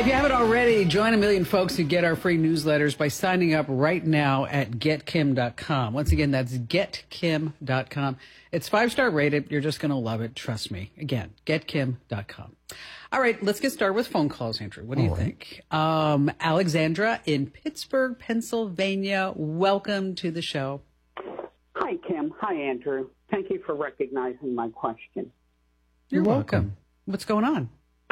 if you haven't already, join a million folks who get our free newsletters by signing up right now at getkim.com. Once again, that's getkim.com. It's 5-star rated. You're just going to love it. Trust me. Again, getkim.com. All right, let's get started with phone calls, Andrew. What do you think? Alexandra in Pittsburgh, Pennsylvania. Welcome to the show. Hi, Kim. Hi, Andrew. Thank you for recognizing my question. You're welcome. What's going on?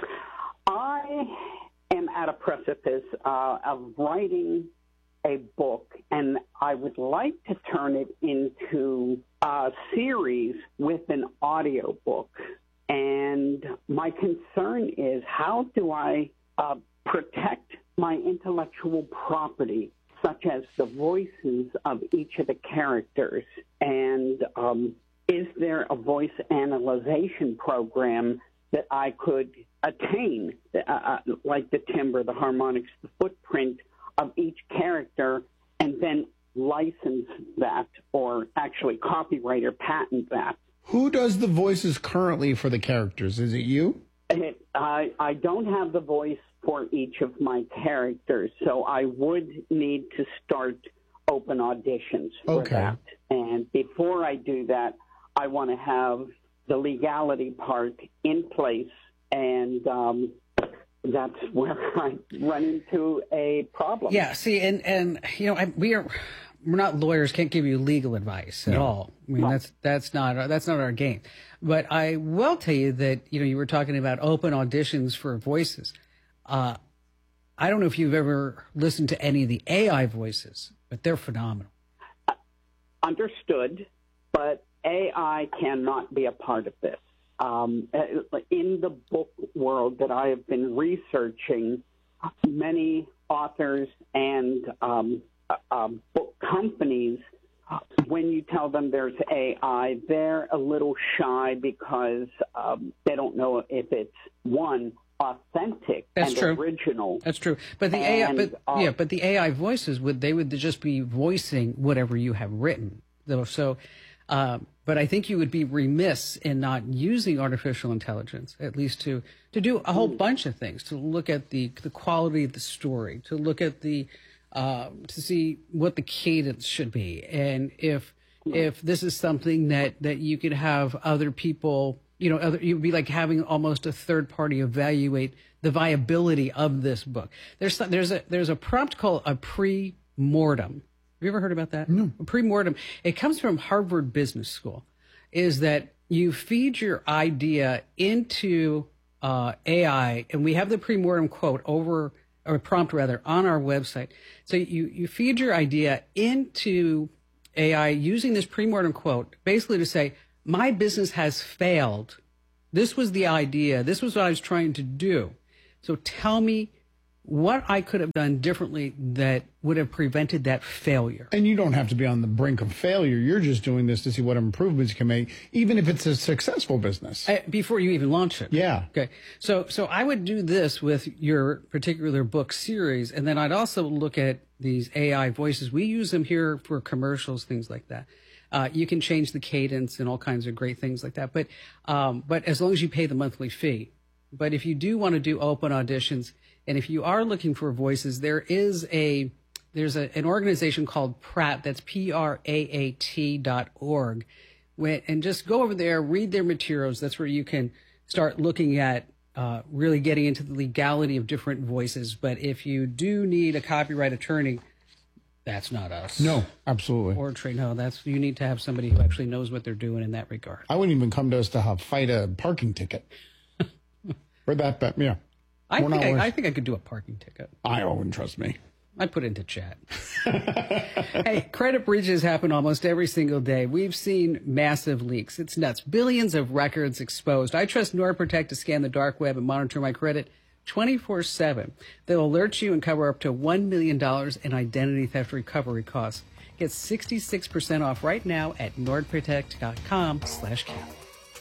I am at a precipice of writing a book, and I would like to turn it into a series with an audio book. And my concern is, how do I protect my intellectual property, such as the voices of each of the characters? And is there a voice analyzation program that I could attain, like the timbre, the harmonics, the footprint of each character, and then license that, or actually copyright or patent that? Who does the voices currently for the characters? Is it you? I don't have the voice for each of my characters, so I would need to start open auditions for that. And before I do that, I want to have the legality part in place, and that's where I run into a problem. Yeah, see, and you know, we're not lawyers, can't give you legal advice at all. I mean, that's not our game. But I will tell you that, you know, you were talking about open auditions for voices. I don't know if you've ever listened to any of the AI voices, but they're phenomenal. Understood, but AI cannot be a part of this. In the book world that I have been researching, many authors and book companies, when you tell them there's AI, they're a little shy because they don't know if it's, one, authentic original. That's true. But the AI voices would just be voicing whatever you have written. So, but I think you would be remiss in not using artificial intelligence, at least to do a whole bunch of things, to look at the quality of the story, to look at the to see what the cadence should be, and if this is something that you could have other people, you know, you'd be like having almost a third party evaluate the viability of this book. There's a prompt called a pre-mortem. Have you ever heard about that? No. A pre-mortem. It comes from Harvard Business School. Is that you feed your idea into AI, and we have the pre-mortem quote or prompt rather on our website. So you feed your idea into AI using this pre-mortem quote, basically to say, my business has failed. This was the idea. This was what I was trying to do. So tell me what I could have done differently that would have prevented that failure. And you don't have to be on the brink of failure. You're just doing this to see what improvements you can make, even if it's a successful business. Before you even launch it. Yeah. Okay. So I would do this with your particular book series, and then I'd also look at these AI voices. We use them here for commercials, things like that. You can change the cadence and all kinds of great things like that. But as long as you pay the monthly fee. But if you do want to do open auditions, and if you are looking for voices, there's an organization called Pratt, that's PRAAT.org. And just go over there, read their materials. That's where you can start looking at really getting into the legality of different voices. But if you do need a copyright attorney, that's not us. No, absolutely. Or you need to have somebody who actually knows what they're doing in that regard. I wouldn't even come to us to fight a parking ticket. For that, yeah. I think I could do a parking ticket. I wouldn't trust me. I put it into chat. Hey, credit breaches happen almost every single day. We've seen massive leaks. It's nuts. Billions of records exposed. I trust NordProtect to scan the dark web and monitor my credit 24/7. They'll alert you and cover up to $1 million in identity theft recovery costs. Get 66% off right now at nordprotect.com/cap.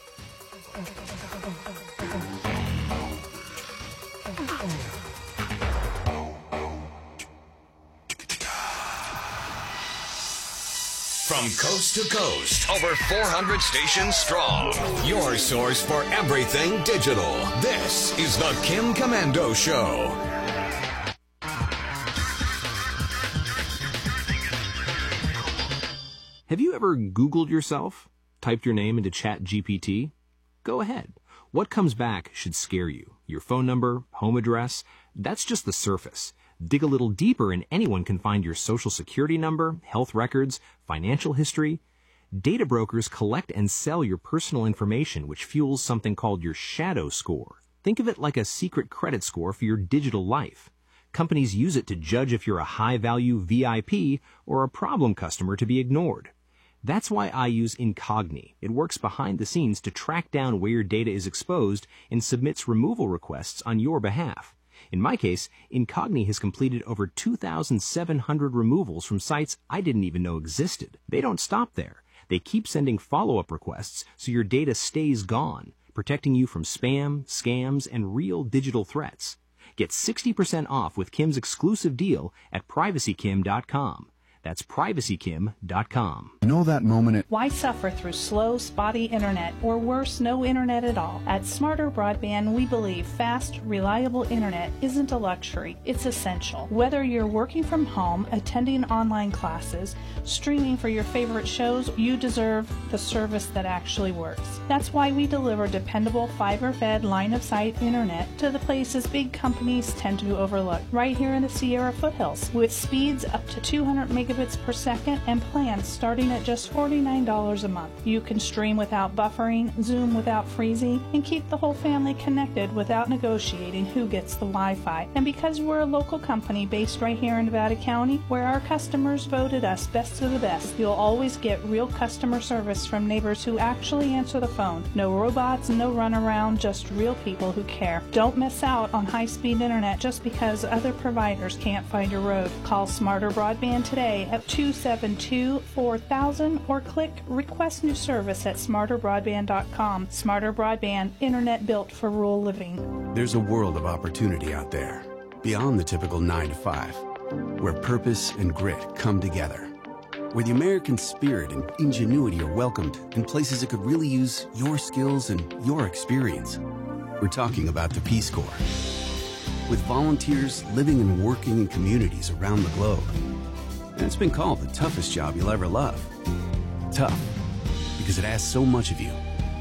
From coast to coast, over 400 stations strong. Your source for everything digital. This is the Kim Komando Show. Have you ever Googled yourself? Typed your name into ChatGPT? Go ahead. What comes back should scare you. Your phone number, home address, that's just the surface. Dig a little deeper and anyone can find your social security number, health records, financial history. Data brokers collect and sell your personal information, which fuels something called your shadow score. Think of it like a secret credit score for your digital life. Companies use it to judge if you're a high-value VIP or a problem customer to be ignored. That's why I use Incogni. It works behind the scenes to track down where your data is exposed and submits removal requests on your behalf. In my case, Incogni has completed over 2,700 removals from sites I didn't even know existed. They don't stop there. They keep sending follow-up requests so your data stays gone, protecting you from spam, scams, and real digital threats. Get 60% off with Kim's exclusive deal at privacykim.com. That's privacykim.com. Know that moment Why suffer through slow, spotty internet, or worse, no internet at all? At Smarter Broadband, we believe fast, reliable internet isn't a luxury, it's essential. Whether you're working from home, attending online classes, streaming for your favorite shows, you deserve the service that actually works. That's why we deliver dependable, fiber-fed, line-of-sight internet to the places big companies tend to overlook, right here in the Sierra foothills, with speeds up to 200 megabits per second and plans starting at just $49 a month. You can stream without buffering, Zoom without freezing, and keep the whole family connected without negotiating who gets the Wi-Fi. And because we're a local company based right here in Nevada County, where our customers voted us best of the best, you'll always get real customer service from neighbors who actually answer the phone. No robots, no runaround, just real people who care. Don't miss out on high-speed internet just because other providers can't find your road. Call Smarter Broadband today at 272-4000 or click Request New Service at smarterbroadband.com. Smarter Broadband, internet built for rural living. There's a world of opportunity out there, beyond the typical 9 to 5, where purpose and grit come together, where the American spirit and ingenuity are welcomed in places that could really use your skills and your experience. We're talking about the Peace Corps. With volunteers living and working in communities around the globe. And it's been called the toughest job you'll ever love. Tough, because it asks so much of you.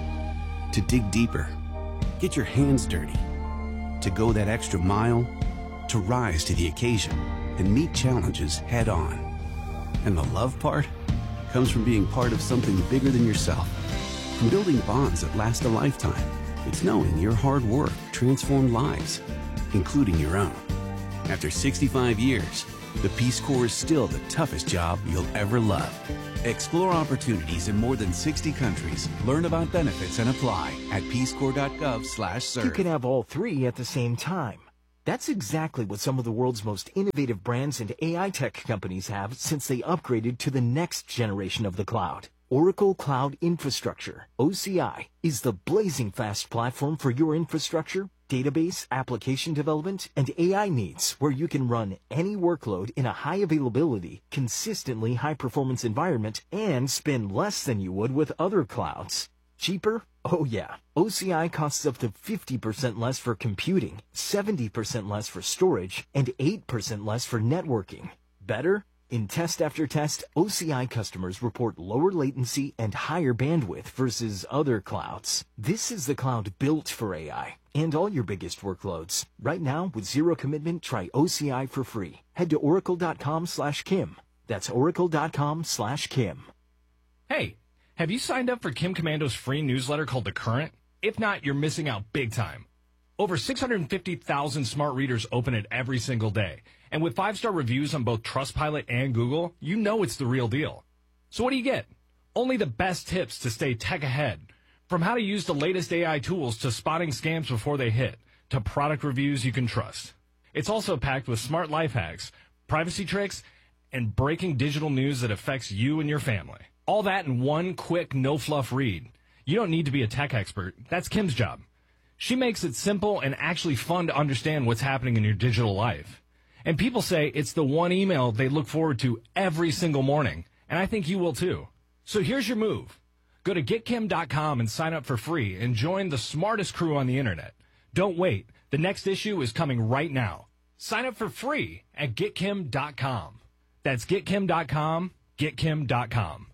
To dig deeper, get your hands dirty, to go that extra mile, to rise to the occasion and meet challenges head on. And the love part comes from being part of something bigger than yourself, from building bonds that last a lifetime. It's knowing your hard work transformed lives, including your own. After 65 years, the Peace Corps is still the toughest job you'll ever love. Explore opportunities in more than 60 countries. Learn about benefits and apply at peacecorps.gov/serve. You can have all three at the same time. That's exactly what some of the world's most innovative brands and AI tech companies have since they upgraded to the next generation of the cloud. Oracle Cloud Infrastructure, OCI, is the blazing fast platform for your infrastructure, database, application development, and AI needs, where you can run any workload in a high availability, consistently high performance environment and spend less than you would with other clouds. Cheaper? Oh yeah. OCI costs up to 50% less for computing, 70% less for storage, and 8% less for networking. Better? In test after test, OCI customers report lower latency and higher bandwidth versus other clouds. This is the cloud built for AI and all your biggest workloads. Right now, with zero commitment, try OCI for free. Head to oracle.com/Kim. That's oracle.com/Kim. Hey, have you signed up for Kim Commando's free newsletter called The Current? If not, you're missing out big time. Over 650,000 smart readers open it every single day. And with 5-star reviews on both Trustpilot and Google, you know it's the real deal. So what do you get? Only the best tips to stay tech ahead. From how to use the latest AI tools to spotting scams before they hit, to product reviews you can trust. It's also packed with smart life hacks, privacy tricks, and breaking digital news that affects you and your family. All that in one quick, no-fluff read. You don't need to be a tech expert. That's Kim's job. She makes it simple and actually fun to understand what's happening in your digital life. And people say it's the one email they look forward to every single morning. And I think you will too. So here's your move. Go to getkim.com and sign up for free and join the smartest crew on the internet. Don't wait. The next issue is coming right now. Sign up for free at getkim.com. That's getkim.com, getkim.com.